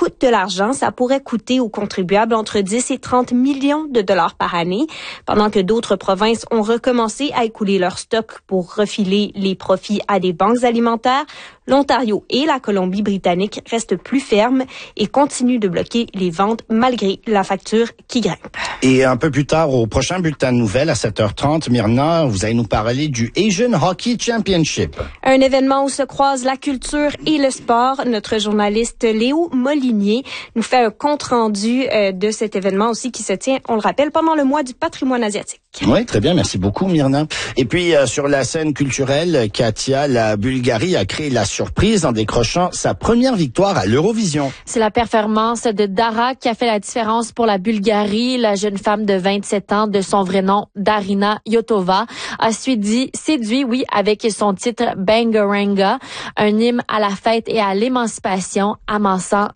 coûte de l'argent. Ça pourrait coûter aux contribuables entre 10 et 30 millions de dollars par année, pendant que d'autres provinces ont recommencé à écouler leurs stocks pour refiler les profits à des banques alimentaires. L'Ontario et la Colombie-Britannique restent plus fermes et continuent de bloquer les ventes malgré la facture qui grimpe. Et un peu plus tard, au prochain bulletin de nouvelles à 7h30, Myrna, vous allez nous parler du Asian Hockey Championship. Un événement où se croisent la culture et le sport. Notre journaliste Léo Molinier nous fait un compte-rendu de cet événement aussi qui se tient, on le rappelle, pendant le mois du patrimoine asiatique. Oui, très bien. Merci beaucoup, Myrna. Et puis, sur la scène culturelle, Katia, la Bulgarie a créé la surprise en décrochant sa première victoire à l'Eurovision. C'est la performance de Dara qui a fait la différence pour la Bulgarie. La jeune femme de 27 ans, de son vrai nom, Darina Yotova, a séduit, avec son titre Bangaranga, un hymne à la fête et à l'émancipation, amassant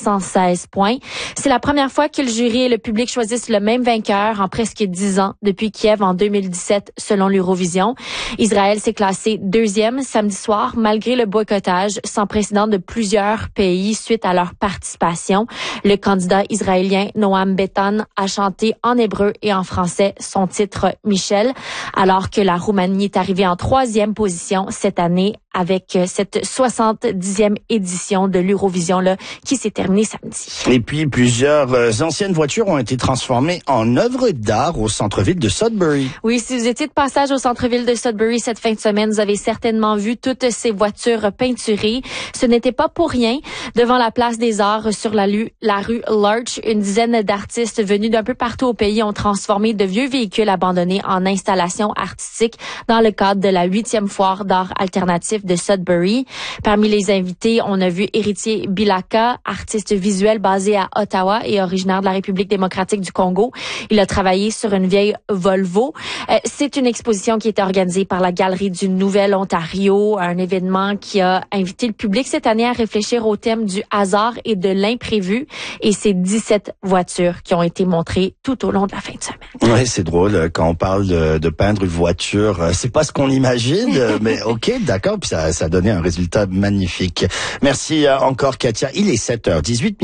516 points. C'est la première fois que le jury et le public choisissent le même vainqueur en presque 10 ans, depuis Kiev en 2017, selon l'Eurovision. Israël s'est classé deuxième samedi soir, malgré le boycottage sans précédent de plusieurs pays suite à leur participation. Le candidat israélien Noam Betan a chanté en hébreu et en français son titre Michel, alors que la Roumanie est arrivée en 3e position cette année avec cette 70e édition de l'Eurovision là qui s'est terminée samedi. Et puis, plusieurs anciennes voitures ont été transformées en œuvres d'art au centre-ville de Sudbury. Oui, si vous étiez de passage au centre-ville de Sudbury cette fin de semaine, vous avez certainement vu toutes ces voitures peinturées. Ce n'était pas pour rien. Devant la place des Arts sur la rue Larch, une dizaine d'artistes venus d'un peu partout au pays ont transformé de vieux véhicules abandonnés en installations artistiques dans le cadre de la 8e foire d'art alternatif de Sudbury. Parmi les invités, on a vu Héritier Bilaka, artiste visuel basé à Ottawa et originaire de la République démocratique du Congo. Il a travaillé sur une vieille Volvo. C'est une exposition qui est organisée par la Galerie du Nouvel-Ontario, un événement qui a invité le public cette année à réfléchir au thème du hasard et de l'imprévu. Et c'est 17 voitures qui ont été montrées tout au long de la fin de semaine. Oui, c'est drôle quand on parle de peindre une voiture. C'est pas ce qu'on imagine, mais ok, d'accord. Puis ça a donné un résultat magnifique. Merci encore, Katia. Il est 7h18.